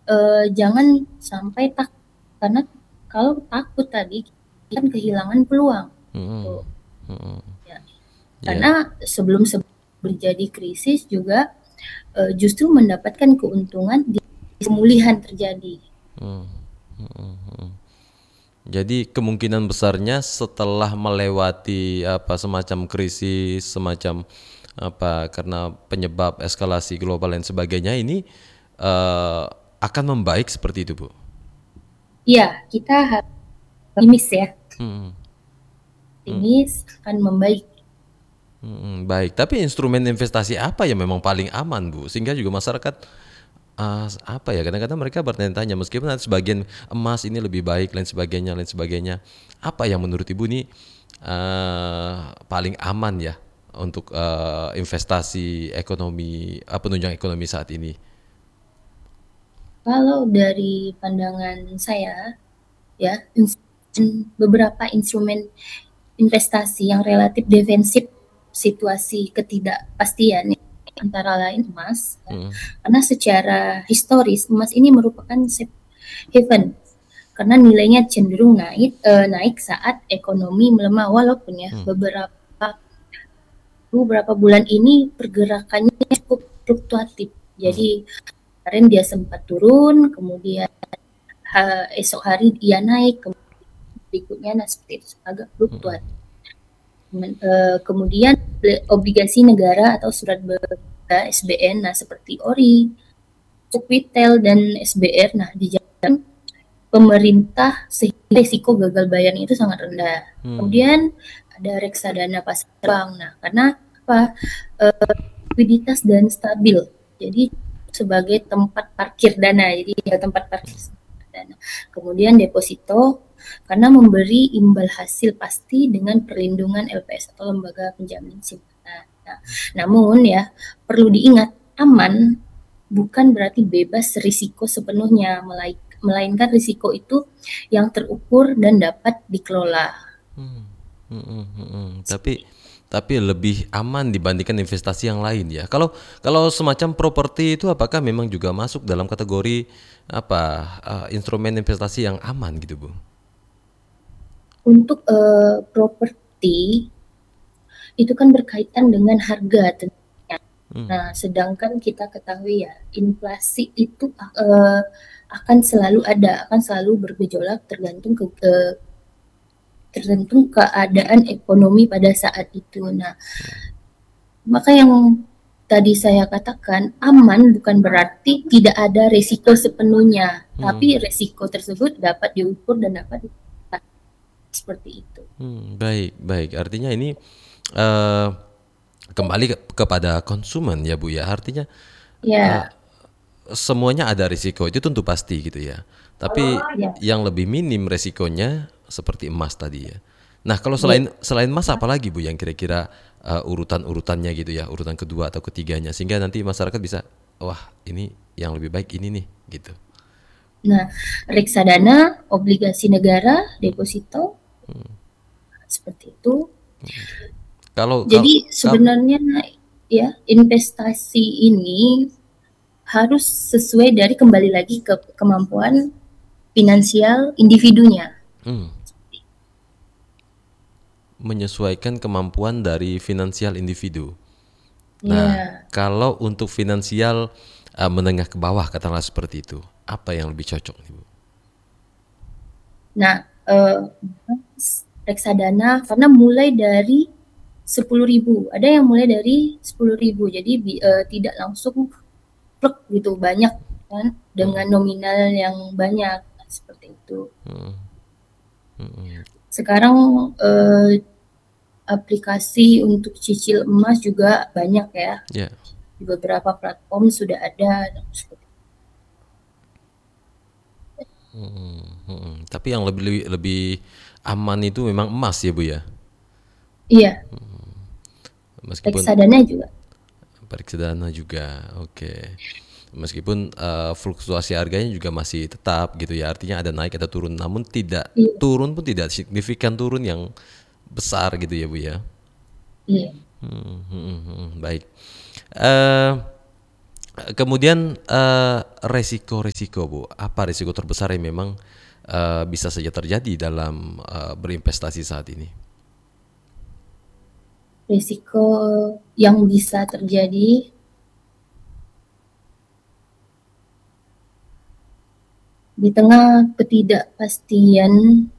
jangan sampai karena kalau takut tadi kan kehilangan peluang Mm-mm. tuh Mm-mm. ya. Ya. Karena sebelum terjadi krisis juga justru mendapatkan keuntungan di pemulihan terjadi. Mm. Jadi kemungkinan besarnya setelah melewati apa semacam krisis, semacam apa karena penyebab eskalasi global dan sebagainya ini eh, akan membaik seperti itu, Bu. Ya, kita harus optimis ya, Hmm, hmm, optimis akan membaik. baik. Tapi instrumen investasi apa yang memang paling aman, Bu? Sehingga juga masyarakat apa ya kadang-kadang mereka bertanya-tanya meskipun ada sebagian emas ini lebih baik lain sebagainya. Apa yang menurut Ibu ini paling aman ya untuk investasi ekonomi penunjang ekonomi saat ini? Kalau dari pandangan saya, ya, beberapa instrumen investasi yang relatif defensif situasi ketidakpastian antara lain emas, ya. Hmm, Karena secara historis emas ini merupakan safe haven karena nilainya cenderung naik saat ekonomi melemah walaupun ya hmm, beberapa bulan ini pergerakannya cukup fluktuatif. hmm, Jadi kemarin dia sempat turun, kemudian esok hari dia naik, berikutnya nah seperti itu agak fluktuatif. Kemudian obligasi negara atau surat berharga SBN, nah seperti ORI, Retail dan SBR, nah dijamin pemerintah sehingga risiko gagal bayarnya itu sangat rendah. hmm, Kemudian ada reksadana pasar bank, nah karena apa? Likuiditas dan stabil. Jadi sebagai tempat parkir dana, jadi ya tempat parkir dana. Kemudian deposito karena memberi imbal hasil pasti dengan perlindungan LPS atau lembaga penjamin simpanan. Nah, namun ya perlu diingat aman bukan berarti bebas risiko sepenuhnya, melainkan risiko itu yang terukur dan dapat dikelola. Tapi lebih aman dibandingkan investasi yang lain ya. Kalau kalau semacam properti itu apakah memang juga masuk dalam kategori apa instrumen investasi yang aman gitu, Bu? Untuk properti itu kan berkaitan dengan harga tentunya. Nah, sedangkan kita ketahui ya, inflasi itu akan selalu ada, akan selalu bergejolak tergantung keadaan ekonomi pada saat itu. Nah, maka yang tadi saya katakan aman bukan berarti tidak ada resiko sepenuhnya, tapi resiko tersebut dapat diukur dan dapat seperti itu. Baik, baik. Artinya ini eh, kembali kepada konsumen ya, Bu ya. Artinya eh, Ya, semuanya ada risiko itu tentu pasti gitu ya. Tapi ya, yang lebih minim resikonya seperti emas tadi ya. Nah, kalau ya. selain emas apa lagi Bu yang kira-kira urutan-urutannya gitu ya, urutan kedua atau ketiganya sehingga nanti masyarakat bisa wah, ini yang lebih baik ini nih gitu. Nah, reksadana, obligasi negara, deposito, seperti itu. Kalau kalau Jadi kal- sebenarnya ya investasi ini harus sesuai dari kembali lagi ke kemampuan finansial individunya. hmm, menyesuaikan kemampuan dari finansial individu. Nah, Ya. kalau untuk finansial menengah ke bawah katakanlah seperti itu, apa yang lebih cocok nih, Bu? Nah, eh, reksadana karena mulai dari 10.000, ada yang mulai dari 10.000, jadi tidak langsung plek gitu banyak kan dengan nominal yang banyak seperti itu. Sekarang aplikasi untuk cicil emas juga banyak ya. Ya. Di beberapa platform sudah ada. Tapi yang lebih lebih aman itu memang emas ya, Bu ya. Iya, Meskipun reksadana juga. reksadana juga. Oke. Meskipun fluktuasi harganya juga masih tetap gitu ya. Artinya ada naik ada turun, namun tidak Iya, turun pun tidak signifikan turun yang besar gitu ya, Bu ya. iya. Baik. Eh Kemudian resiko-resiko Bu, apa resiko terbesar yang memang bisa saja terjadi dalam berinvestasi saat ini? Risiko yang bisa terjadi di tengah ketidakpastian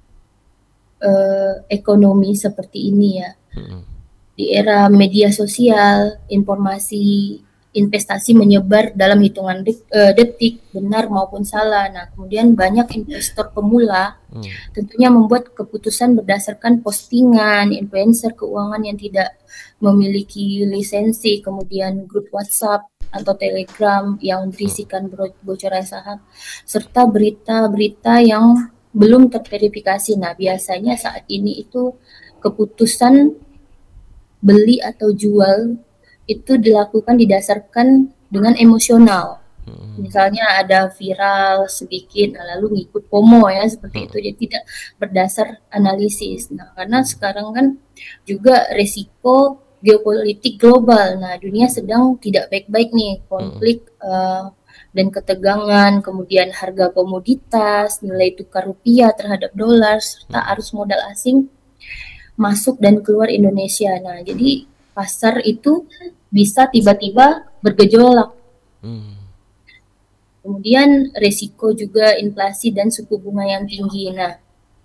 ekonomi seperti ini ya. Di era media sosial, informasi investasi menyebar dalam hitungan detik, benar maupun salah. Nah, kemudian banyak investor pemula tentunya membuat keputusan berdasarkan postingan influencer keuangan yang tidak memiliki lisensi, kemudian grup WhatsApp atau Telegram yang berisikan bocoran saham, serta berita-berita yang belum terverifikasi. Nah, biasanya saat ini itu keputusan beli atau jual itu dilakukan didasarkan dengan emosional. Misalnya ada viral sedikit, nah lalu ngikut FOMO ya seperti itu, jadi tidak berdasar analisis. Nah, karena sekarang kan juga resiko geopolitik global. Nah, dunia sedang tidak baik-baik nih, konflik dan ketegangan, kemudian harga komoditas, nilai tukar rupiah terhadap dolar, serta arus modal asing masuk dan keluar Indonesia. Nah, jadi pasar itu bisa tiba-tiba bergejolak. Kemudian resiko juga inflasi dan suku bunga yang tinggi. Nah,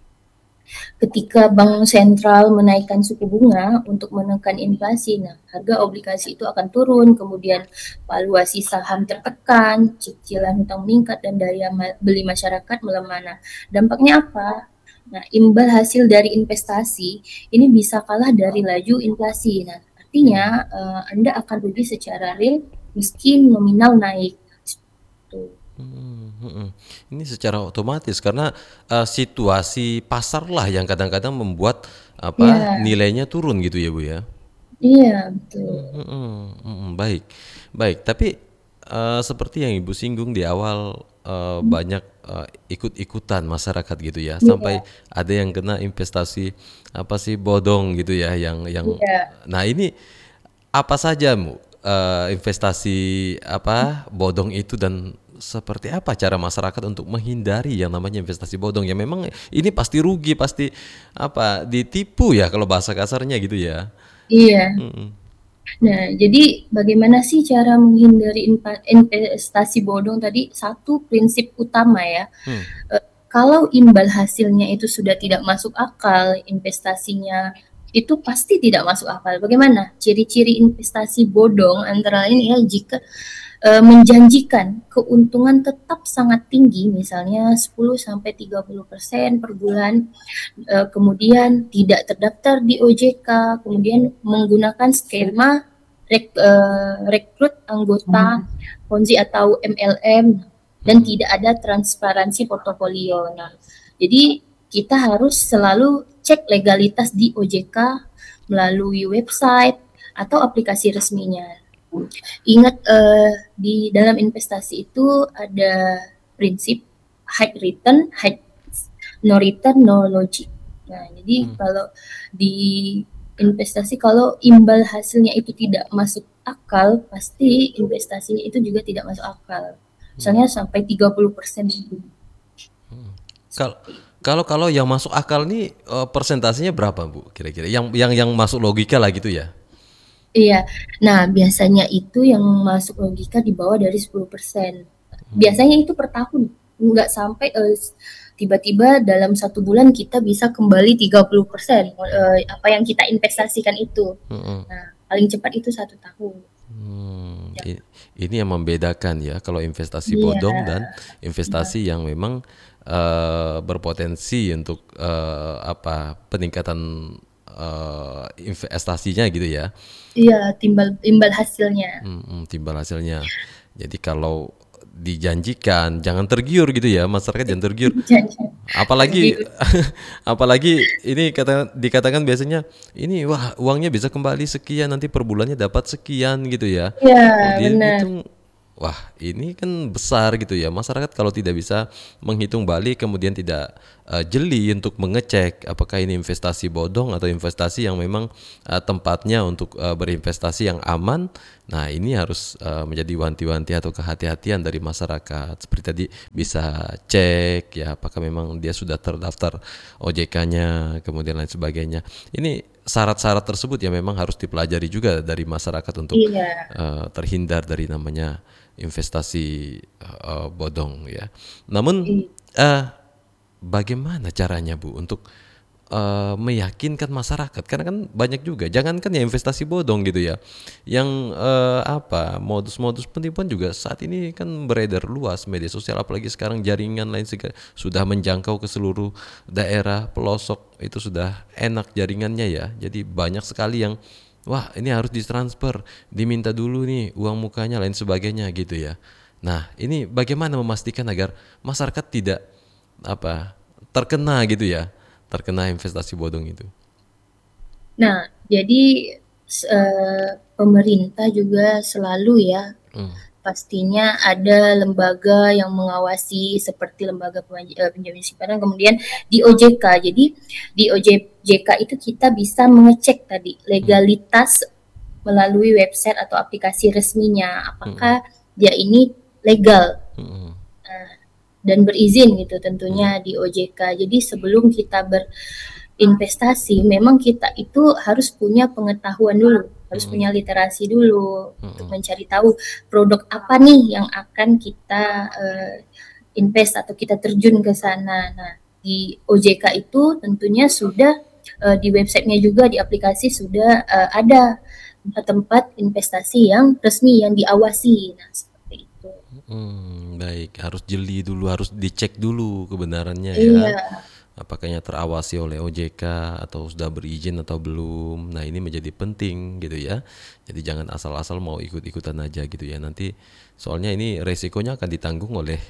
ketika bank sentral menaikkan suku bunga untuk menekan inflasi, nah harga obligasi itu akan turun, kemudian valuasi saham tertekan, cicilan hutang meningkat, dan daya beli masyarakat melemah. Nah, dampaknya apa? Nah, imbal hasil dari investasi ini bisa kalah dari laju inflasi. Nah, artinya Anda akan rugi secara real meski nominal naik. Tuh. Ini secara otomatis karena situasi pasar lah yang kadang-kadang membuat apa Iya, nilainya turun gitu ya Bu ya. iya betul. Baik, baik. Tapi seperti yang Ibu singgung di awal banyak ikut-ikutan masyarakat gitu ya, sampai Iya, ada yang kena investasi apa sih bodong gitu ya, yang. iya. Nah ini apa saja Bu investasi apa bodong itu dan seperti apa cara masyarakat untuk menghindari yang namanya investasi bodong yang memang ini pasti rugi, pasti apa ditipu ya kalau bahasa kasarnya gitu ya. Iya. Nah, jadi bagaimana sih cara menghindari investasi bodong tadi? Satu prinsip utama ya, kalau imbal hasilnya itu sudah tidak masuk akal, investasinya itu pasti tidak masuk akal. Bagaimana? Ciri-ciri investasi bodong antara lain ya jika menjanjikan keuntungan tetap sangat tinggi, misalnya 10-30% per bulan, kemudian tidak terdaftar di OJK, kemudian menggunakan skema rekrut anggota Ponzi atau MLM, dan tidak ada transparansi portofolio. Nah, jadi kita harus selalu cek legalitas di OJK melalui website atau aplikasi resminya. Ingat di dalam investasi itu ada prinsip high return, no return, no logic. Nah, jadi kalau di investasi kalau imbal hasilnya itu tidak masuk akal, pasti investasinya itu juga tidak masuk akal. Misalnya sampai 30% itu. Kalau kalau yang masuk akal nih persentasenya berapa Bu kira-kira? Yang masuk logika lah gitu ya. Iya. Nah, biasanya itu yang masuk logika di bawah dari 10%. Biasanya itu per tahun. Nggak sampai tiba-tiba dalam 1 bulan kita bisa kembali 30% apa yang kita investasikan itu. Nah, paling cepat itu 1 tahun. Ya. Ini yang membedakan ya kalau investasi Iya, bodong dan investasi yang memang berpotensi untuk apa peningkatan investasinya gitu ya. iya imbal hasilnya. Timbal hasilnya. Jadi kalau dijanjikan jangan tergiur gitu ya, masyarakat jangan tergiur. Jangan Apalagi tergiur. apalagi ini dikatakan biasanya ini wah uangnya bisa kembali sekian nanti per bulannya dapat sekian gitu ya. Iya, Oh, benar. dihitung Wah, ini kan besar gitu ya. Masyarakat kalau tidak bisa menghitung balik, kemudian tidak jeli untuk mengecek apakah ini investasi bodong atau investasi yang memang tempatnya untuk berinvestasi yang aman. Nah, ini harus menjadi wanti-wanti atau kehati-hatian dari masyarakat. Seperti tadi bisa cek ya apakah memang dia sudah terdaftar OJK-nya, kemudian lain sebagainya. Ini syarat-syarat tersebut ya memang harus dipelajari juga dari masyarakat untuk Iya. terhindar dari namanya investasi bodong ya. Namun i- eh, bagaimana caranya Bu untuk meyakinkan masyarakat? Karena kan banyak juga, jangankan ya investasi bodong gitu ya, yang apa modus-modus penipuan juga saat ini kan beredar luas media sosial, apalagi sekarang jaringan lain sudah menjangkau ke seluruh daerah pelosok itu sudah enak jaringannya ya. Jadi banyak sekali yang wah ini harus ditransfer, diminta dulu nih uang mukanya lain sebagainya gitu ya. Nah ini bagaimana memastikan agar masyarakat tidak apa terkena gitu ya, terkena investasi bodong itu. Nah, jadi pemerintah juga selalu ya, Hmm. pastinya ada lembaga yang mengawasi seperti lembaga penjamin simpanan, kemudian di OJK. Jadi di OJK itu kita bisa mengecek tadi Hmm. legalitas melalui website atau aplikasi resminya, Hmm. apakah dia ini legal Hmm. dan berizin gitu Iya. tentunya di OJK. Jadi sebelum kita berinvestasi, memang kita itu harus punya pengetahuan dulu, harus Hmm. punya literasi dulu untuk Hmm. mencari tahu produk apa nih yang akan kita invest atau kita terjun ke sana. Nah, di OJK itu tentunya sudah di websitenya juga di aplikasi sudah ada tempat investasi yang resmi yang diawasi. Nah, seperti itu. Baik, harus jeli dulu, harus dicek dulu kebenarannya ya. Iya, Apakahnya terawasi oleh OJK atau sudah berizin atau belum. Nah, ini menjadi penting gitu ya. Jadi jangan asal-asal mau ikut-ikutan aja gitu ya. Nanti soalnya ini resikonya akan ditanggung oleh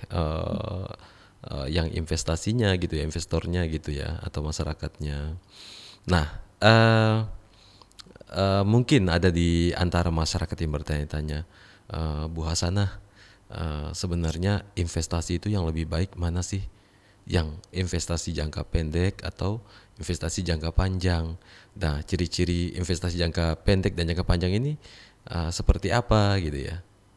yang investasinya gitu ya, investornya gitu ya, atau masyarakatnya. Nah, mungkin ada di antara masyarakat yang bertanya-tanya, Bu Hasanah, sebenarnya investasi itu yang lebih baik mana sih? Yang investasi jangka pendek atau investasi jangka panjang? Nah, ciri-ciri investasi jangka pendek dan jangka panjang ini seperti apa gitu ya?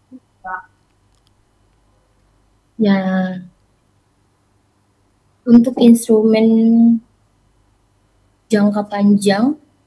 ya untuk instrumen jangka panjang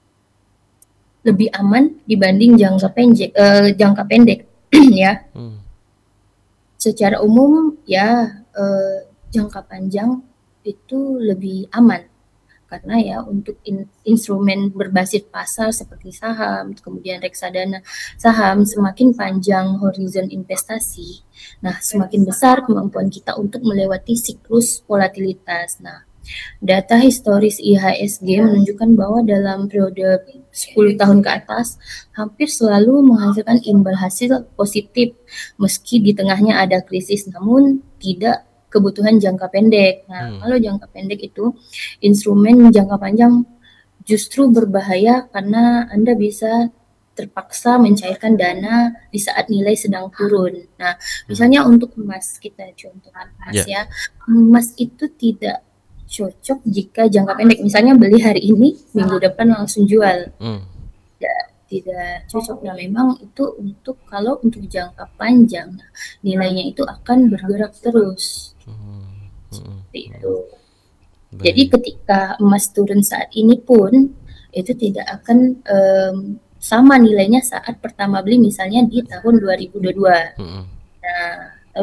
lebih aman dibanding jangka pendek ya. Hmm. Secara umum ya jangka panjang itu lebih aman karena ya untuk instrumen berbasis pasar seperti saham, kemudian reksadana saham, semakin panjang horizon investasi, nah semakin besar kemampuan kita untuk melewati siklus volatilitas. Nah, data historis IHSG menunjukkan bahwa dalam periode 10 tahun ke atas hampir selalu menghasilkan imbal hasil positif meski di tengahnya ada krisis, namun tidak kebutuhan jangka pendek. Nah, Hmm. kalau jangka pendek itu instrumen jangka panjang justru berbahaya karena Anda bisa terpaksa mencairkan dana di saat nilai sedang turun. Nah, misalnya untuk emas, kita contohkan emas Ya. ya. Emas itu tidak cocok jika jangka pendek. Misalnya beli hari ini, minggu depan langsung jual. Hmm. Tidak cocok. Nah, memang itu untuk kalau untuk jangka panjang, nah, nilainya itu akan bergerak terus. Seperti itu. Jadi Baik. ketika emas turun saat ini pun itu tidak akan sama nilainya saat pertama beli misalnya di tahun 2022. Hmm. Nah, atau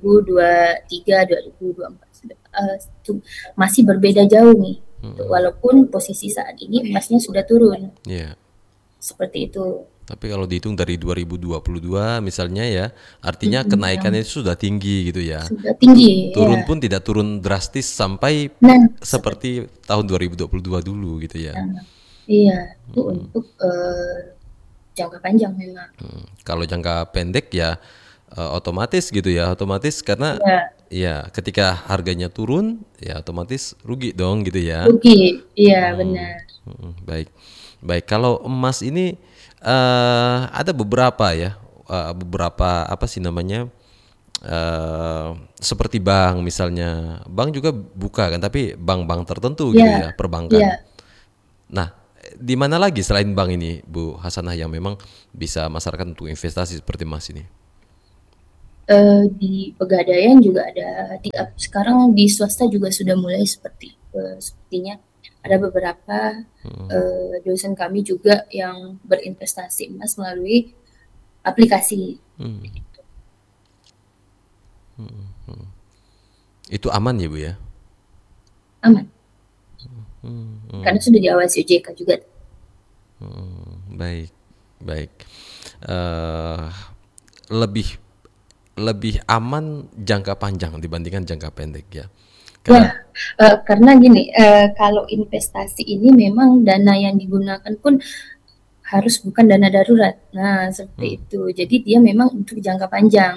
2023, 2024 masih berbeda jauh nih. Walaupun posisi saat ini emasnya sudah turun. Ya. Seperti itu. Tapi kalau dihitung dari 2022 misalnya ya, artinya kenaikannya itu sudah tinggi gitu ya. Sudah tinggi Turun ya. pun tidak turun drastis sampai Nah, seperti seperti tahun 2022 dulu gitu ya. iya, itu untuk jangka panjang memang. Kalau jangka pendek ya otomatis gitu ya, otomatis karena Iya, ya ketika harganya turun ya otomatis rugi dong gitu ya. rugi. Iya, benar. Baik. Baik, kalau emas ini ada beberapa ya beberapa apa sih namanya, seperti bank misalnya, bank juga buka kan, tapi bank-bank tertentu gitu Ya, ya, perbankan. ya. Nah, di mana lagi selain bank ini, Bu Hasanah, yang memang bisa masyarakat untuk investasi seperti Mas ini? Di Pegadaian juga ada, sekarang di swasta juga sudah mulai sepertinya ada beberapa dosen kami juga yang berinvestasi emas melalui aplikasi. Itu aman ya, Bu ya? Aman, karena sudah diawasi OJK juga. Baik, baik. Eh, lebih lebih aman jangka panjang dibandingkan jangka pendek ya. Ya, Karena karena gini, kalau investasi ini memang dana yang digunakan pun harus bukan dana darurat. Nah, seperti itu. Jadi dia memang untuk jangka panjang.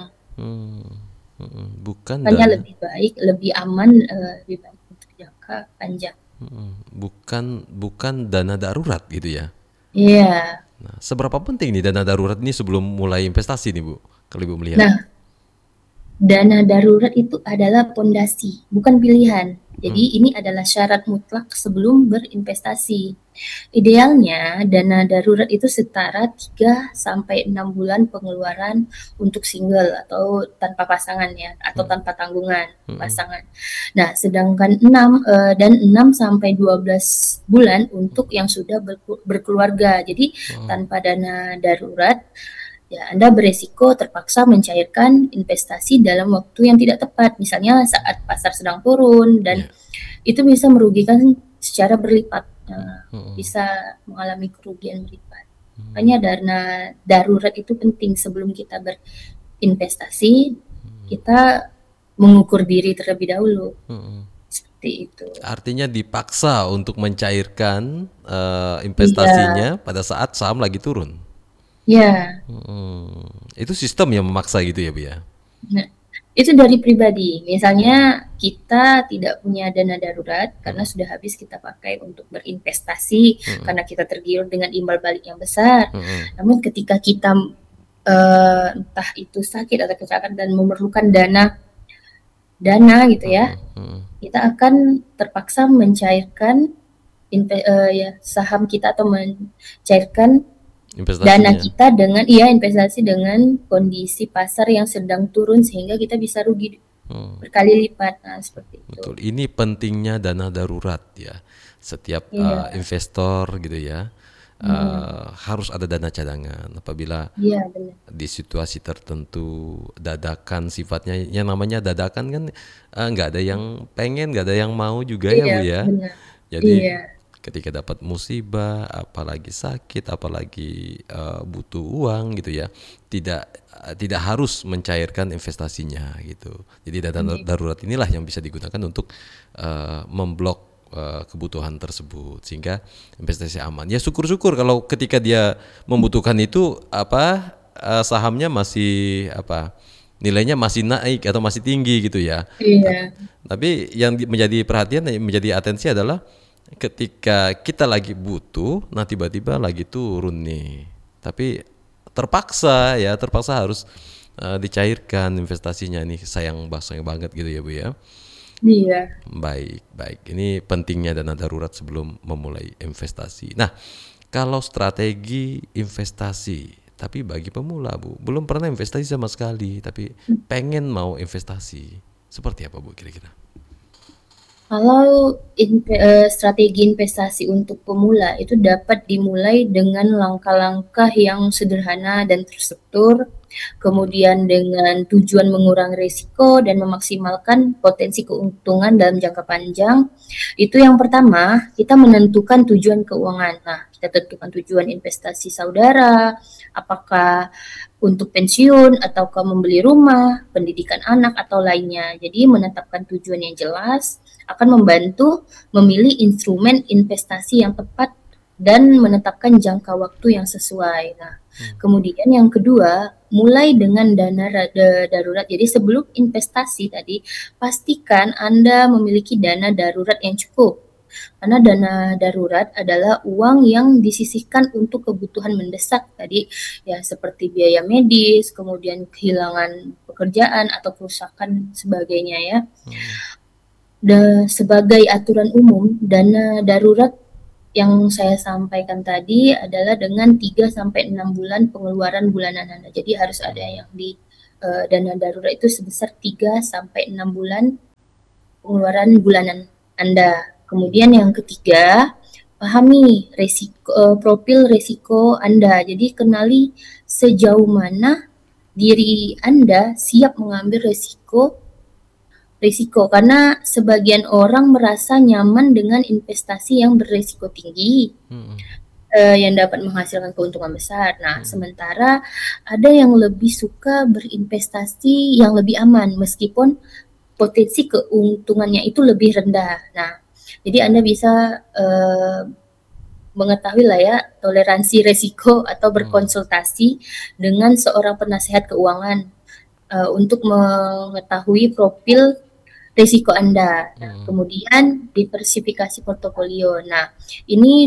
bukan Makanya dana lebih baik, lebih aman, lebih baik untuk jangka panjang. bukan bukan dana darurat gitu ya. Iya. Nah, seberapa penting nih dana darurat ini sebelum mulai investasi nih, Bu? Kalau Ibu melihat. Nah, dana darurat itu adalah pondasi, bukan pilihan. Jadi ini adalah syarat mutlak sebelum berinvestasi. Idealnya dana darurat itu setara 3 sampai 6 bulan pengeluaran untuk single atau tanpa pasangan ya, atau tanpa tanggungan pasangan. Nah, sedangkan 6 sampai 12 bulan untuk yang sudah berkeluarga. Jadi tanpa dana darurat ya, Anda beresiko terpaksa mencairkan investasi dalam waktu yang tidak tepat, misalnya saat pasar sedang turun, dan Ya. itu bisa merugikan secara berlipat, bisa mengalami kerugian berlipat. Makanya dana darurat itu penting sebelum kita berinvestasi, kita mengukur diri terlebih dahulu, seperti itu. Artinya dipaksa untuk mencairkan Iya, investasinya pada saat saham lagi turun. ya. Itu sistem yang memaksa gitu ya, Bu ya. Nah, itu dari pribadi. Misalnya kita tidak punya dana darurat karena sudah habis kita pakai untuk berinvestasi karena kita tergiur dengan imbal balik yang besar. Namun ketika kita entah itu sakit atau kecelakaan dan memerlukan dana gitu ya, kita akan terpaksa mencairkan ya, saham kita atau mencairkan dana Investasinya. kita dengan investasi dengan kondisi pasar yang sedang turun sehingga kita bisa rugi berkali lipat. Nah, seperti itu. Betul. Ini pentingnya dana darurat ya. Setiap Iya, investor gitu ya, harus ada dana cadangan apabila iya benar. di situasi tertentu dadakan sifatnya, yang namanya dadakan kan, nggak ada yang pengen, nggak ada yang mau juga ya, Iya, Bu ya. benar. Jadi Iya, ketika dapat musibah, apalagi sakit, apalagi butuh uang gitu ya, tidak harus mencairkan investasinya gitu. Jadi dana iya, darurat inilah yang bisa digunakan untuk memblok kebutuhan tersebut sehingga investasi aman. Ya syukur-syukur kalau ketika dia membutuhkan itu apa, sahamnya masih apa, nilainya masih naik atau masih tinggi gitu ya. iya, Tapi yang menjadi perhatian, yang menjadi atensi adalah ketika kita lagi butuh, nah tiba-tiba lagi turun nih. Tapi terpaksa harus dicairkan investasinya, ini sayang banget gitu ya, Bu ya. iya. Baik, baik. Ini pentingnya dana darurat sebelum memulai investasi. Nah, kalau strategi investasi, tapi bagi pemula, Bu, belum pernah investasi sama sekali, tapi pengen mau investasi, seperti apa, Bu, kira-kira? Kalau strategi investasi untuk pemula itu dapat dimulai dengan langkah-langkah yang sederhana dan terstruktur, kemudian dengan tujuan mengurangi risiko dan memaksimalkan potensi keuntungan dalam jangka panjang. Itu yang pertama, kita menentukan tujuan keuangan. Nah, kita tentukan tujuan investasi saudara, apakah untuk pensiun ataukah membeli rumah, pendidikan anak atau lainnya. Jadi menetapkan tujuan yang jelas akan membantu memilih instrumen investasi yang tepat dan menetapkan jangka waktu yang sesuai. Nah, kemudian yang kedua, mulai dengan dana darurat. Jadi sebelum investasi tadi, pastikan Anda memiliki dana darurat yang cukup. Karena dana darurat adalah uang yang disisihkan untuk kebutuhan mendesak tadi ya seperti biaya medis, kemudian kehilangan pekerjaan atau kerusakan sebagainya ya. Sebagai aturan umum, dana darurat yang saya sampaikan tadi adalah dengan 3 sampai 6 bulan pengeluaran bulanan Anda. Jadi harus ada yang di dana darurat itu sebesar 3 sampai 6 bulan pengeluaran bulanan Anda. Kemudian yang ketiga, pahami profil resiko Anda. Jadi kenali sejauh mana diri Anda siap mengambil resiko karena sebagian orang merasa nyaman dengan investasi yang beresiko tinggi yang dapat menghasilkan keuntungan besar. Nah, sementara ada yang lebih suka berinvestasi yang lebih aman meskipun potensi keuntungannya itu lebih rendah. Nah, jadi Anda bisa mengetahui lah ya toleransi resiko atau berkonsultasi dengan seorang penasehat keuangan untuk mengetahui profil risiko Anda. Nah, kemudian diversifikasi portofolio. Nah, ini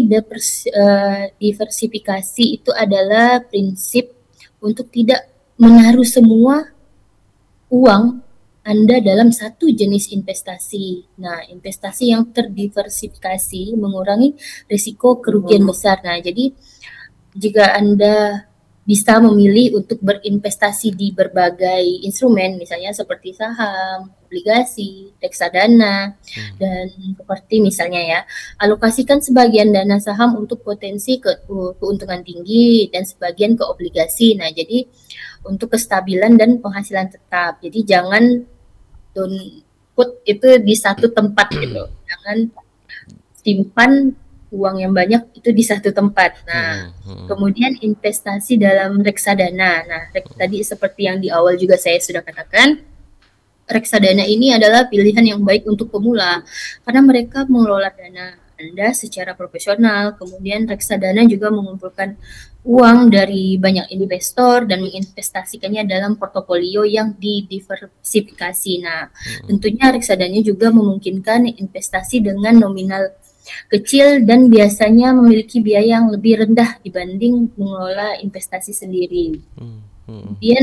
diversifikasi itu adalah prinsip untuk tidak menaruh semua uang Anda dalam satu jenis investasi. Nah, investasi yang terdiversifikasi mengurangi risiko kerugian besar. Nah, jadi jika Anda bisa memilih untuk berinvestasi di berbagai instrumen, misalnya seperti saham, obligasi, reksadana, dan properti misalnya ya. Alokasikan sebagian dana saham untuk potensi keuntungan tinggi dan sebagian ke obligasi. Nah, jadi untuk kestabilan dan penghasilan tetap. Jadi jangan don't put itu di satu tempat gitu. Jangan simpan uang yang banyak itu di satu tempat. Nah, kemudian investasi dalam reksadana. Nah, tadi seperti yang di awal juga saya sudah katakan, reksadana ini adalah pilihan yang baik untuk pemula karena mereka mengelola dana Anda secara profesional. Kemudian reksadana juga mengumpulkan uang dari banyak investor dan menginvestasikannya dalam portofolio yang didiversifikasi. Nah, tentunya reksadana juga memungkinkan investasi dengan nominal kecil dan biasanya memiliki biaya yang lebih rendah dibanding mengelola investasi sendiri. Kemudian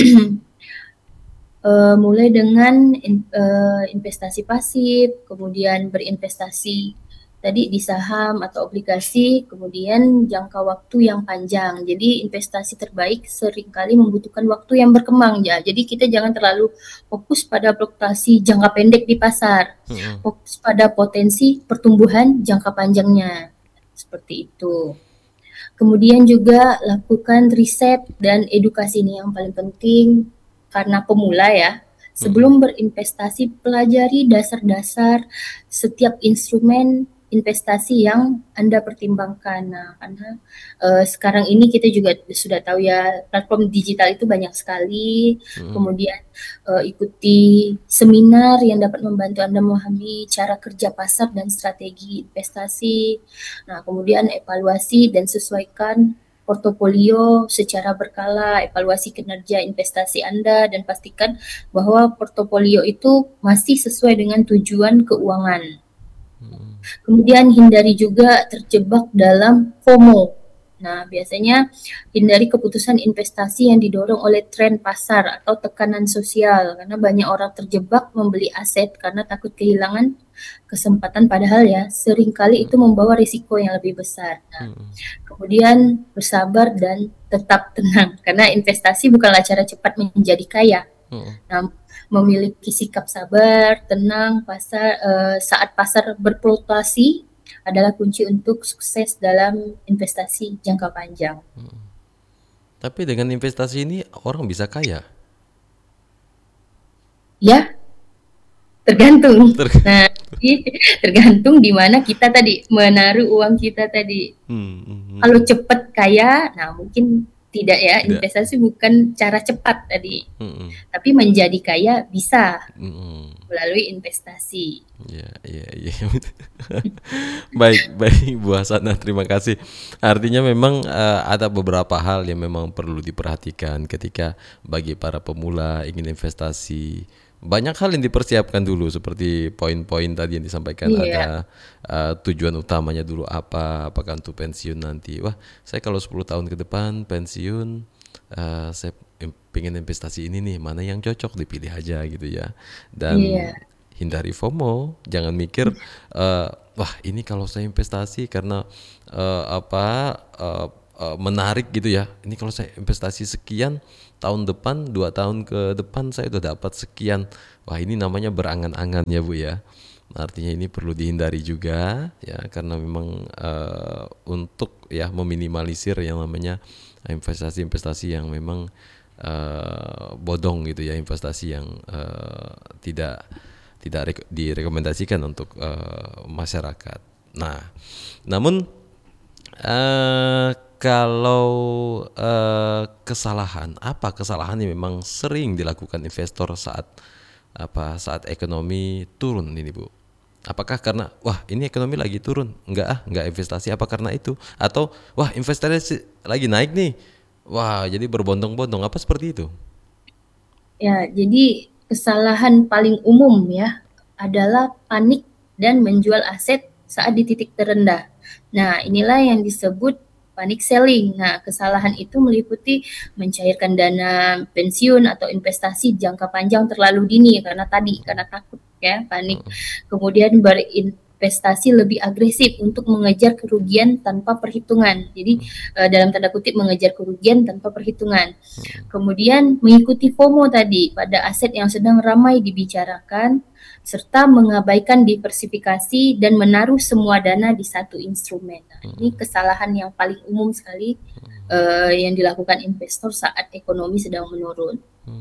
mulai dengan investasi pasif, kemudian berinvestasi tadi di saham atau obligasi, kemudian jangka waktu yang panjang. Jadi investasi terbaik seringkali membutuhkan waktu yang berkembang ya. Jadi kita jangan terlalu fokus pada fluktuasi jangka pendek di pasar. Fokus pada potensi pertumbuhan jangka panjangnya. Seperti itu. Kemudian juga lakukan riset dan edukasi ini yang paling penting karena pemula ya. Sebelum berinvestasi, pelajari dasar-dasar setiap instrumen investasi yang Anda pertimbangkan. Nah, karena sekarang ini kita juga sudah tahu ya platform digital itu banyak sekali. Kemudian ikuti seminar yang dapat membantu Anda memahami cara kerja pasar dan strategi investasi. Nah, kemudian evaluasi dan sesuaikan portofolio secara berkala, evaluasi kinerja investasi Anda dan pastikan bahwa portofolio itu masih sesuai dengan tujuan keuangan. Kemudian hindari juga terjebak dalam FOMO. Nah, biasanya hindari keputusan investasi yang didorong oleh tren pasar atau tekanan sosial karena banyak orang terjebak membeli aset karena takut kehilangan kesempatan padahal ya seringkali itu membawa risiko yang lebih besar. Nah, kemudian bersabar dan tetap tenang karena investasi bukanlah cara cepat menjadi kaya. Nah, memiliki sikap sabar, tenang saat pasar berfluktuasi adalah kunci untuk sukses dalam investasi jangka panjang. Tapi dengan investasi ini orang bisa kaya? Ya, tergantung. Nah, tergantung di mana kita tadi menaruh uang kita tadi. Kalau cepat kaya, nah mungkin tidak ya. Investasi bukan cara cepat tadi. Tapi menjadi kaya bisa melalui investasi. Ya. Baik Bu Hasanah, terima kasih. Artinya memang ada beberapa hal yang memang perlu diperhatikan ketika bagi para pemula ingin investasi, banyak hal yang dipersiapkan dulu seperti poin-poin tadi yang disampaikan Iya, ada tujuan utamanya dulu apa, apakah untuk pensiun nanti. Wah, saya kalau 10 tahun ke depan pensiun, saya pengen investasi ini nih, mana yang cocok dipilih aja gitu ya. Dan iya, hindari FOMO, jangan mikir wah ini kalau saya investasi karena menarik gitu ya. Ini kalau saya investasi sekian tahun depan, 2 tahun ke depan saya udah dapat sekian. Wah ini namanya berangan-angan ya Bu ya. Artinya ini perlu dihindari juga ya karena memang untuk ya meminimalisir yang namanya investasi-investasi yang memang bodong gitu ya, investasi yang tidak direkomendasikan untuk masyarakat. Nah, namun kalau kesalahan, apa kesalahan yang memang sering dilakukan investor saat saat ekonomi turun ini Bu? Apakah karena wah ini ekonomi lagi turun, enggak investasi, apa karena itu? Atau wah investasi lagi naik nih, wah jadi berbondong-bondong, apa seperti itu? ya. Jadi kesalahan paling umum ya adalah panik dan menjual aset saat di titik terendah. Nah, inilah yang disebut panic selling. Nah, kesalahan itu meliputi mencairkan dana pensiun atau investasi jangka panjang terlalu dini karena takut ya, panik. Kemudian berinvestasi lebih agresif untuk mengejar kerugian tanpa perhitungan. Jadi dalam tanda kutip mengejar kerugian tanpa perhitungan. Kemudian mengikuti FOMO tadi pada aset yang sedang ramai dibicarakan, serta mengabaikan diversifikasi dan menaruh semua dana di satu instrumen. Nah, ini kesalahan yang paling umum sekali yang dilakukan investor saat ekonomi sedang menurun.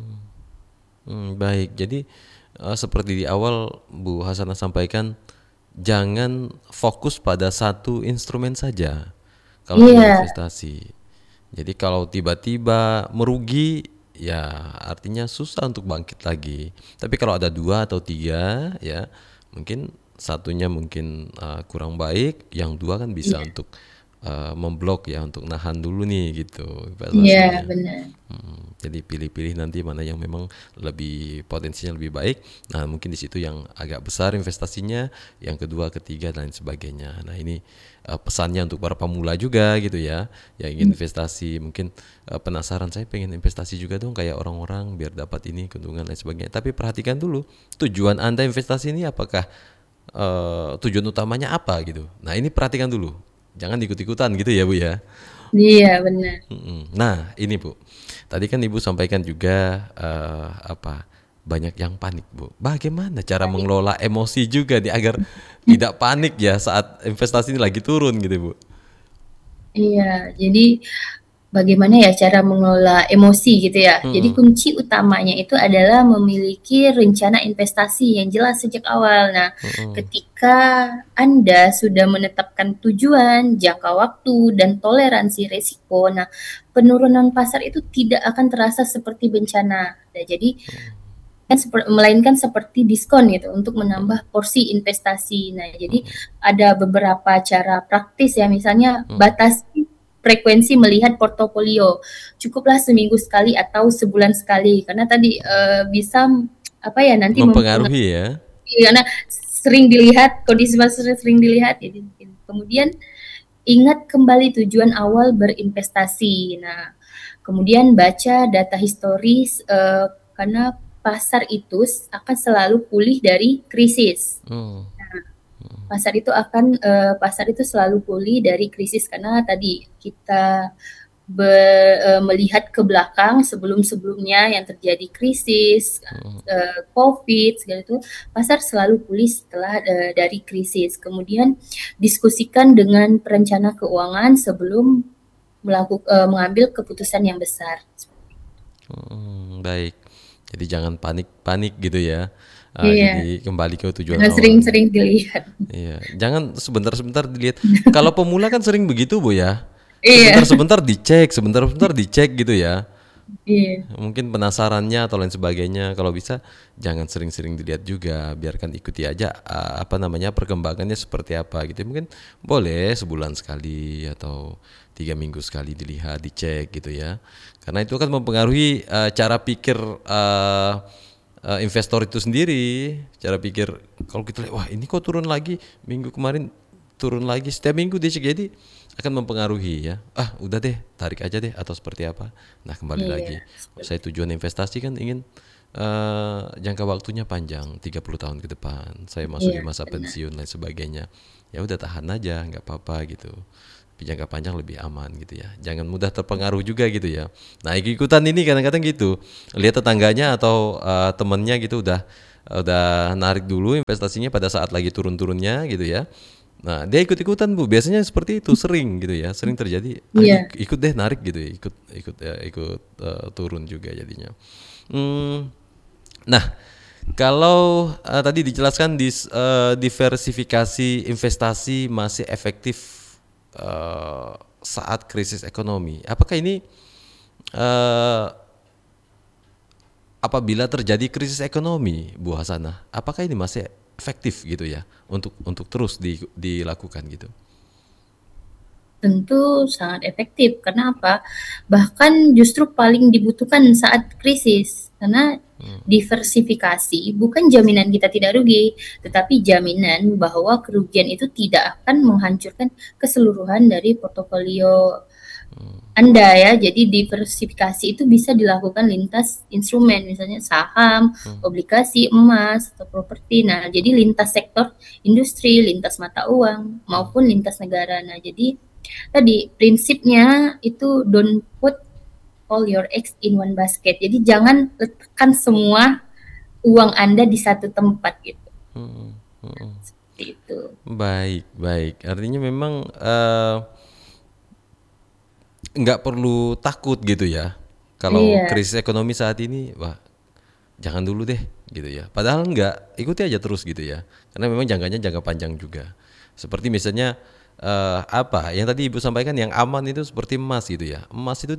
Baik. Jadi seperti di awal Bu Hasanah sampaikan, jangan fokus pada satu instrumen saja kalau ingin Iya, investasi. Jadi kalau tiba-tiba merugi, ya artinya susah untuk bangkit lagi. Tapi kalau ada dua atau tiga, ya mungkin satunya mungkin kurang baik, yang dua kan bisa iya, untuk memblok ya, untuk nahan dulu nih gitu iya, investasinya. benar. Jadi pilih-pilih nanti mana yang memang lebih potensinya lebih baik. Nah, mungkin di situ yang agak besar investasinya, yang kedua, ketiga dan sebagainya. Nah, ini pesannya untuk para pemula juga gitu ya, yang ingin investasi. Mungkin penasaran saya pengen investasi juga dong kayak orang-orang biar dapat ini keuntungan dan sebagainya. Tapi perhatikan dulu tujuan Anda investasi ini apakah tujuan utamanya apa gitu. Nah, ini perhatikan dulu. Jangan ikut-ikutan gitu ya, Bu ya. Iya, benar. Nah, ini Bu. Tadi kan Ibu sampaikan juga banyak yang panik, Bu. Bagaimana cara Panik. mengelola emosi juga nih agar tidak panik ya saat investasi ini lagi turun gitu, Bu? Iya, jadi bagaimana ya cara mengelola emosi gitu ya. Jadi Mm-mm. kunci utamanya itu adalah memiliki rencana investasi yang jelas sejak awal. Nah, Mm-mm. ketika Anda sudah menetapkan tujuan, jangka waktu, dan toleransi risiko, nah penurunan pasar itu tidak akan terasa seperti bencana. Nah, jadi kan melainkan seperti diskon gitu untuk menambah porsi investasi. Nah, jadi ada beberapa cara praktis ya, misalnya batasi frekuensi melihat portofolio. Cukuplah seminggu sekali atau sebulan sekali karena tadi bisa apa ya nanti Mempengaruhi ya. karena sering dilihat kondisi pasar sering dilihat jadi kemudian ingat kembali tujuan awal berinvestasi. Nah, kemudian baca data historis karena pasar itu akan selalu pulih dari krisis. Hmm. Pasar itu selalu pulih dari krisis karena tadi kita melihat ke belakang sebelum-sebelumnya yang terjadi krisis, COVID segala itu pasar selalu pulih setelah dari krisis. Kemudian diskusikan dengan perencana keuangan sebelum mengambil keputusan yang besar. Baik. Jadi jangan panik-panik gitu ya. Iya, Jadi kembali ke tujuan jangan awal. sering-sering dilihat. Iya, jangan sebentar-sebentar dilihat. Kalau pemula kan sering begitu, Bu ya. Iya, Sebentar-sebentar dicek gitu ya. iya, Mungkin penasarannya atau lain sebagainya. Kalau bisa jangan sering-sering dilihat juga, biarkan ikuti aja perkembangannya seperti apa gitu. Mungkin boleh sebulan sekali atau 3 minggu sekali dilihat, dicek gitu ya. Karena itu kan mempengaruhi cara pikir investor itu sendiri. Cara pikir kalau kita lihat, wah ini kok turun lagi, minggu kemarin turun lagi, setiap minggu dia cek, jadi akan mempengaruhi ya. Ah udah deh, tarik aja deh atau seperti apa. Nah kembali Iya, lagi, seperti saya tujuan investasi kan ingin jangka waktunya panjang, 30 tahun ke depan. Saya masuk di iya, masa benar. pensiun dan sebagainya. Ya udah tahan aja, nggak apa-apa gitu. Tapi jangka panjang lebih aman gitu ya. Jangan mudah terpengaruh juga gitu ya. Nah, ikutan ini kadang-kadang gitu. Lihat tetangganya atau temennya gitu udah narik dulu investasinya pada saat lagi turun-turunnya gitu ya. Nah, dia ikut-ikutan Bu. Biasanya seperti itu sering gitu ya. Sering terjadi. Ah, Iya, ikut deh narik gitu ya. Ikut turun juga jadinya. Hmm, Nah, kalau tadi dijelaskan diversifikasi investasi masih efektif saat krisis ekonomi. Apakah ini eh, apabila terjadi krisis ekonomi, Bu Hasanah, apakah ini masih efektif gitu ya untuk terus dilakukan gitu? tentu sangat efektif. Karena apa? Bahkan justru paling dibutuhkan saat krisis. Karena diversifikasi bukan jaminan kita tidak rugi, tetapi jaminan bahwa kerugian itu tidak akan menghancurkan keseluruhan dari portofolio Anda ya. Jadi diversifikasi itu bisa dilakukan lintas instrumen, misalnya saham, obligasi, emas, atau properti. Nah, jadi lintas sektor industri, lintas mata uang, maupun lintas negara. Nah, jadi tadi prinsipnya itu don't put all your eggs in one basket. Jadi jangan letakkan semua uang Anda di satu tempat gitu. Hmm, hmm. Seperti itu. Baik, baik. Artinya memang nggak perlu takut gitu ya. Kalau Iya, krisis ekonomi saat ini, wah jangan dulu deh gitu ya. Padahal nggak, ikuti aja terus gitu ya. Karena memang jangkanya jangka panjang juga. Seperti misalnya apa yang tadi Ibu sampaikan, yang aman itu seperti emas gitu ya. Emas itu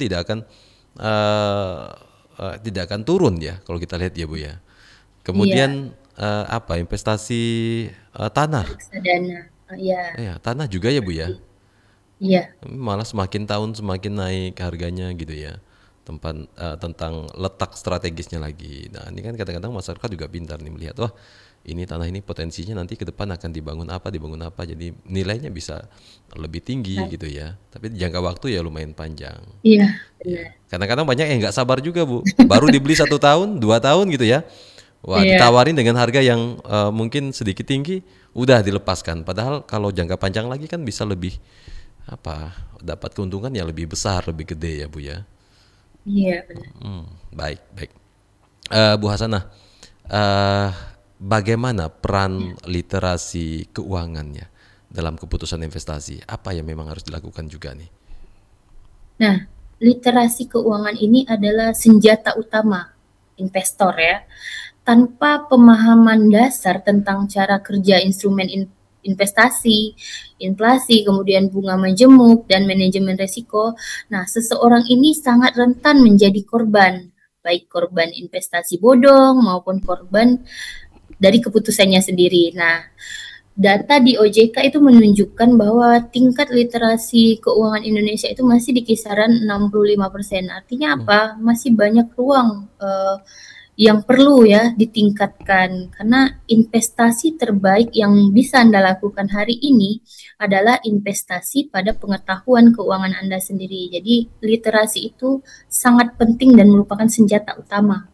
eh, tidak akan turun ya kalau kita lihat ya Bu ya. iya, Kemudian apa investasi tanah, reksadana. Iya, ya tanah juga ya Bu ya. iya, Malah semakin tahun semakin naik harganya gitu ya. Tentang letak strategisnya lagi. Nah, ini kan kadang-kadang masyarakat juga pintar nih melihat, wah, ini tanah ini potensinya nanti ke depan akan dibangun apa. Jadi nilainya bisa lebih tinggi nah, gitu ya. Tapi jangka waktu ya lumayan panjang. iya, Ya, benar. kadang-kadang banyak yang nggak sabar juga Bu. Baru dibeli 1 tahun, 2 tahun gitu ya. Wah, Iya, ditawarin dengan harga yang mungkin sedikit tinggi, udah dilepaskan. Padahal kalau jangka panjang lagi kan bisa lebih apa, dapat keuntungan yang lebih besar, lebih gede ya Bu ya. iya, benar. Baik, baik. Bu Hasanah, eh, bagaimana peran literasi keuangannya dalam keputusan investasi? Apa yang memang harus dilakukan juga nih? Nah, literasi keuangan ini adalah senjata utama investor ya. Tanpa pemahaman dasar tentang cara kerja instrumen investasi, inflasi, kemudian bunga majemuk, dan manajemen risiko, nah seseorang ini sangat rentan menjadi korban, baik korban investasi bodong maupun korban dari keputusannya sendiri. Nah, data di OJK itu menunjukkan bahwa tingkat literasi keuangan Indonesia itu masih di kisaran 65%. Artinya apa? Masih banyak ruang yang perlu ya ditingkatkan, karena investasi terbaik yang bisa Anda lakukan hari ini adalah investasi pada pengetahuan keuangan Anda sendiri. Jadi literasi itu sangat penting dan merupakan senjata utama.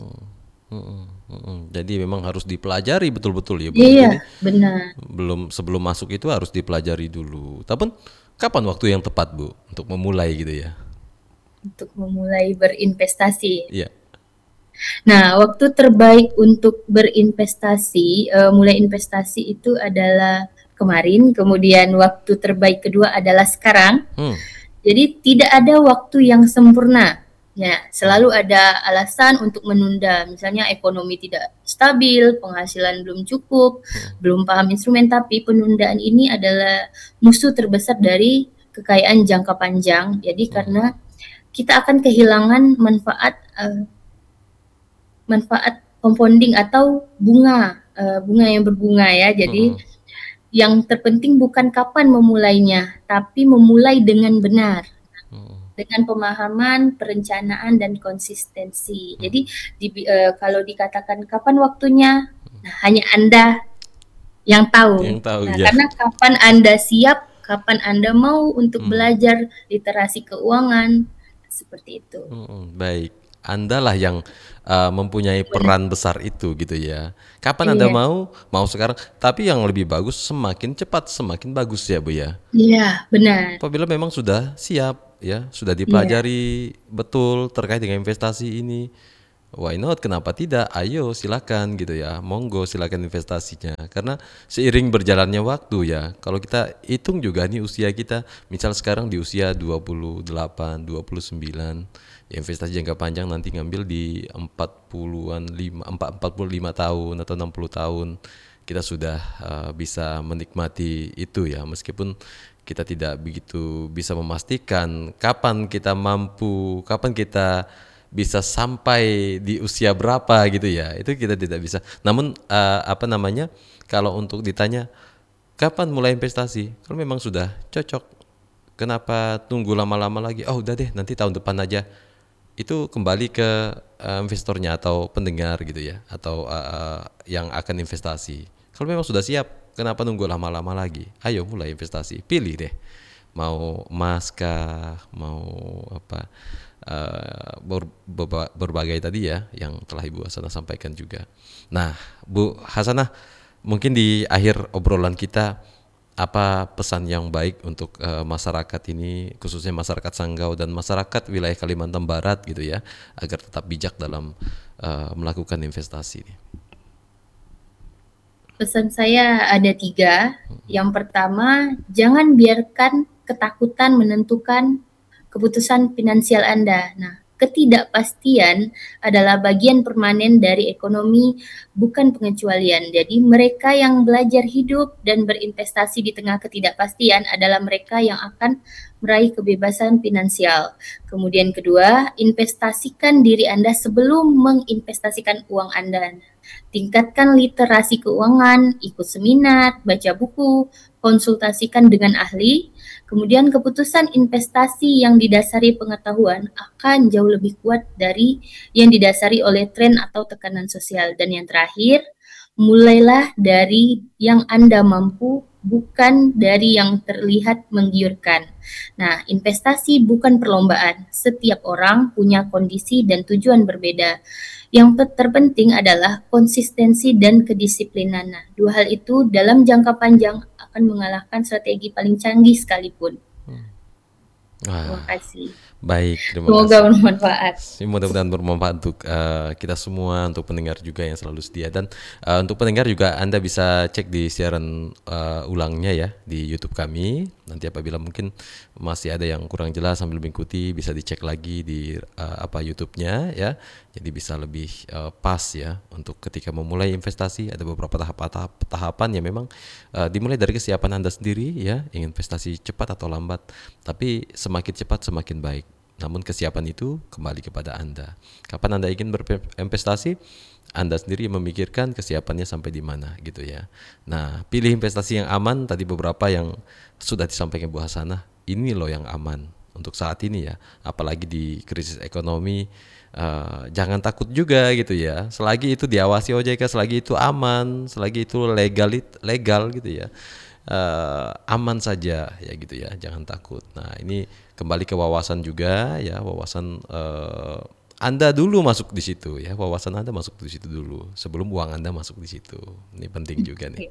Jadi memang harus dipelajari betul-betul ya Bu ya. Iya, Jadi benar. sebelum masuk itu harus dipelajari dulu. Tapi kapan waktu yang tepat Bu untuk memulai gitu ya? Untuk memulai berinvestasi. Iya. Nah, waktu terbaik untuk berinvestasi, mulai investasi itu adalah kemarin, kemudian waktu terbaik kedua adalah sekarang. Hmm. Jadi tidak ada waktu yang sempurna. Ya, selalu ada alasan untuk menunda. Misalnya ekonomi tidak stabil, penghasilan belum cukup, belum paham instrumen, tapi penundaan ini adalah musuh terbesar dari kekayaan jangka panjang. Jadi karena kita akan kehilangan manfaat compounding atau bunga yang berbunga ya. Jadi yang terpenting bukan kapan memulainya, tapi memulai dengan benar. dengan pemahaman, perencanaan, dan konsistensi. Jadi kalau dikatakan kapan waktunya, nah hanya Anda yang tahu. Yang tahu Nah, ya. karena kapan Anda siap, kapan Anda mau untuk Hmm. belajar literasi keuangan, seperti itu. Baik. Anda lah yang mempunyai Benar. peran besar itu gitu ya. Kapan Anda Iya, mau? Mau sekarang. Tapi yang lebih bagus semakin cepat semakin bagus ya Bu ya. iya, benar. Apabila memang sudah siap ya, sudah Iya, dipelajari betul terkait dengan investasi ini, why not? Kenapa tidak? Ayo silakan gitu ya. Monggo silakan investasinya. Karena seiring berjalannya waktu ya, kalau kita hitung juga nih usia kita, misal sekarang di usia 28, 29, ya investasi jangka panjang nanti ngambil di 40-an 45 tahun atau 60 tahun kita sudah bisa menikmati itu ya, meskipun kita tidak begitu bisa memastikan kapan kita mampu, kapan kita bisa sampai di usia berapa gitu ya. Itu kita tidak bisa. Namun apa namanya? Kalau untuk ditanya kapan mulai investasi? Kalau memang sudah cocok, kenapa tunggu lama-lama lagi? Oh, udah deh, nanti tahun depan aja. Itu kembali ke investornya atau pendengar gitu ya, atau yang akan investasi. Kalau memang sudah siap, kenapa nunggu lama-lama lagi? Ayo mulai investasi, pilih deh. Mau emas kah, mau apa? Berbagai tadi ya yang telah Ibu Hasanah sampaikan juga. Nah, Bu Hasanah, mungkin di akhir obrolan kita apa pesan yang baik untuk masyarakat ini, khususnya masyarakat Sanggau dan masyarakat wilayah Kalimantan Barat gitu ya, agar tetap bijak dalam melakukan investasi ini. pesan saya ada 3. Yang pertama, jangan biarkan ketakutan menentukan keputusan finansial Anda. Nah, ketidakpastian adalah bagian permanen dari ekonomi, bukan pengecualian. Jadi, mereka yang belajar hidup dan berinvestasi di tengah ketidakpastian adalah mereka yang akan meraih kebebasan finansial. Kemudian kedua, investasikan diri Anda sebelum menginvestasikan uang Anda. Tingkatkan literasi keuangan, ikut seminar, baca buku, konsultasikan dengan ahli. Kemudian keputusan investasi yang didasari pengetahuan akan jauh lebih kuat dari yang didasari oleh tren atau tekanan sosial. Dan yang terakhir, mulailah dari yang Anda mampu, bukan dari yang terlihat menggiurkan. Nah, investasi bukan perlombaan. Setiap orang punya kondisi dan tujuan berbeda. Yang terpenting adalah konsistensi dan kedisiplinan. Nah, 2 hal itu dalam jangka panjang akan mengalahkan strategi paling canggih sekalipun. Terima Wah, kasih. baik, terima Semoga kasih. bermanfaat. Mudah-mudahan bermanfaat untuk kita semua, untuk pendengar juga yang selalu setia. Dan untuk pendengar juga Anda bisa cek di siaran ulangnya ya di YouTube kami. Nanti apabila mungkin masih ada yang kurang jelas sambil mengikuti, bisa dicek lagi di YouTube-nya ya. Jadi bisa lebih pas ya untuk ketika memulai investasi. Ada beberapa tahapan yang memang dimulai dari kesiapan Anda sendiri ya, ingin investasi cepat atau lambat. Tapi semakin cepat semakin baik. Namun kesiapan itu kembali kepada Anda. Kapan Anda ingin berinvestasi, Anda sendiri memikirkan kesiapannya sampai di mana gitu ya. Nah, pilih investasi yang aman. Tadi beberapa yang sudah disampaikan Bu Hasanah, ini loh yang aman untuk saat ini ya. Apalagi di krisis ekonomi, jangan takut juga gitu ya. Selagi itu diawasi OJK, selagi itu aman, selagi itu legal gitu ya, aman saja ya gitu ya, jangan takut. Nah ini kembali ke wawasan juga ya, wawasan Anda dulu masuk di situ ya, wawasan Anda masuk di situ dulu sebelum uang Anda masuk di situ. Ini penting juga nih.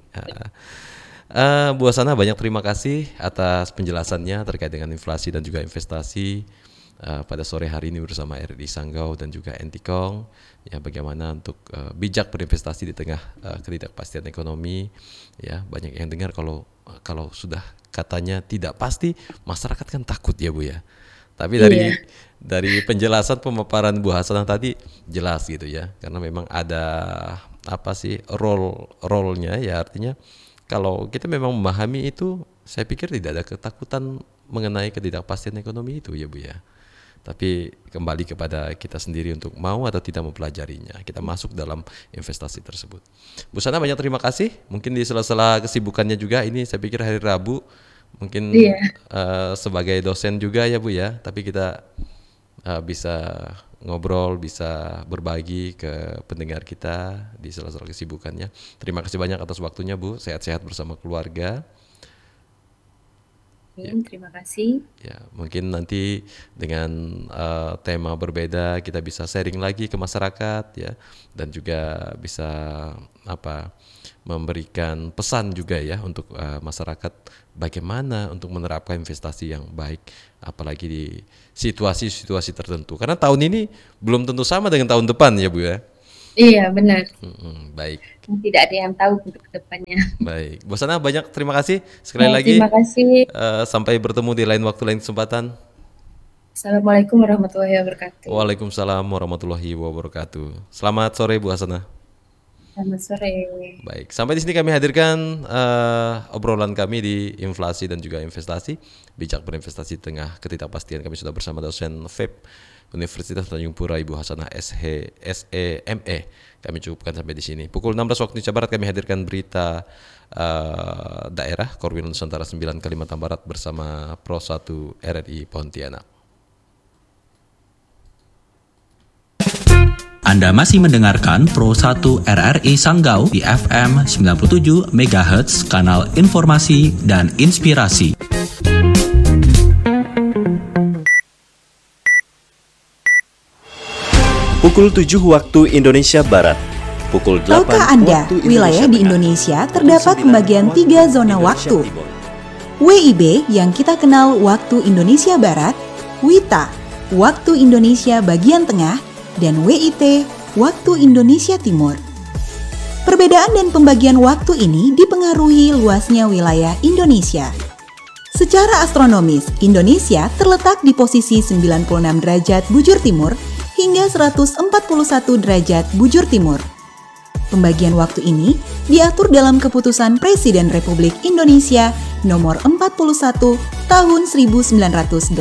Bu Hasanah, banyak terima kasih atas penjelasannya terkait dengan inflasi dan juga investasi pada sore hari ini bersama RRI Sanggau dan juga Entikong ya, bagaimana untuk bijak berinvestasi di tengah ketidakpastian ekonomi ya. Banyak yang dengar kalau sudah katanya tidak pasti, masyarakat kan takut ya Bu ya. Tapi Iya, dari penjelasan pemaparan Bu Hasanah tadi jelas gitu ya, karena memang ada apa sih role-nya ya, artinya kalau kita memang memahami itu, saya pikir tidak ada ketakutan mengenai ketidakpastian ekonomi itu ya Bu ya. Tapi kembali kepada kita sendiri untuk mau atau tidak mempelajarinya. Kita masuk dalam investasi tersebut. Bu Sana, banyak terima kasih. Mungkin di sela-sela kesibukannya juga, ini saya pikir hari Rabu, Mungkin Iya, sebagai dosen juga ya Bu ya, tapi kita bisa ngobrol, bisa berbagi ke pendengar kita di sela-sela kesibukannya. Terima kasih banyak atas waktunya Bu, sehat-sehat bersama keluarga. Ya, terima kasih. ya, mungkin nanti dengan tema berbeda kita bisa sharing lagi ke masyarakat ya, dan juga bisa apa memberikan pesan juga ya untuk masyarakat bagaimana untuk menerapkan investasi yang baik, apalagi di situasi-situasi tertentu. Karena tahun ini belum tentu sama dengan tahun depan ya Bu ya. Iya, benar. Baik, Tidak ada yang tahu untuk kedepannya. baik. Bu Hasana banyak terima kasih sekali lagi. Terima kasih. Sampai bertemu di lain waktu, lain kesempatan. Assalamualaikum warahmatullahi wabarakatuh. Waalaikumsalam warahmatullahi wabarakatuh. Selamat sore Bu Hasanah. Selamat sore. Baik, sampai di sini kami hadirkan obrolan kami di inflasi dan juga investasi. Bijak berinvestasi di tengah ketidakpastian. Kami sudah bersama dosen FEB Universitas Tanjung Pura Ibu Hasanah SEME. Kami cukupkan sampai di sini. Pukul 16 waktu Indonesia Barat kami hadirkan berita daerah Korwil Nusantara 9 Kalimantan Barat bersama Pro 1 RRI Pontianak. Anda masih mendengarkan Pro 1 RRI Sanggau di FM 97 MHz, kanal informasi dan inspirasi. Pukul 7 waktu Indonesia Barat. Pukul 8 Tahukah Anda, waktu wilayah di Tengah. Indonesia Pukul terdapat 9 pembagian waktu 3 zona Indonesia waktu. Timur. WIB yang kita kenal waktu Indonesia Barat, WITA, waktu Indonesia bagian tengah, dan WIT, waktu Indonesia Timur. Perbedaan dan pembagian waktu ini dipengaruhi luasnya wilayah Indonesia. Secara astronomis, Indonesia terletak di posisi 96 derajat bujur timur hingga 141 derajat bujur timur. Pembagian waktu ini diatur dalam Keputusan Presiden Republik Indonesia Nomor 41 Tahun 1987.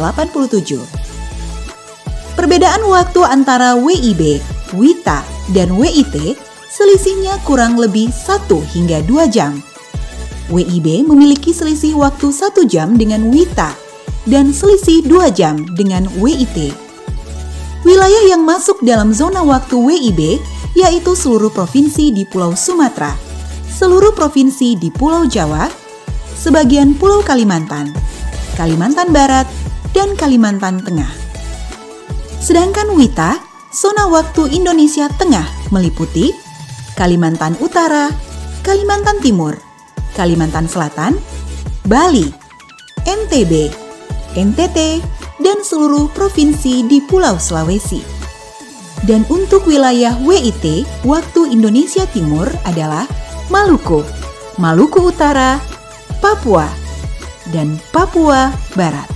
Perbedaan waktu antara WIB, WITA, dan WIT selisihnya kurang lebih 1 hingga 2 jam. WIB memiliki selisih waktu 1 jam dengan WITA dan selisih 2 jam dengan WIT. Wilayah yang masuk dalam zona waktu WIB yaitu seluruh provinsi di Pulau Sumatera, seluruh provinsi di Pulau Jawa, sebagian Pulau Kalimantan, Kalimantan Barat, dan Kalimantan Tengah. Sedangkan WITA, zona waktu Indonesia Tengah meliputi Kalimantan Utara, Kalimantan Timur, Kalimantan Selatan, Bali, NTB, NTT, dan seluruh provinsi di Pulau Sulawesi. Dan untuk wilayah WIT, waktu Indonesia Timur adalah Maluku, Maluku Utara, Papua, dan Papua Barat.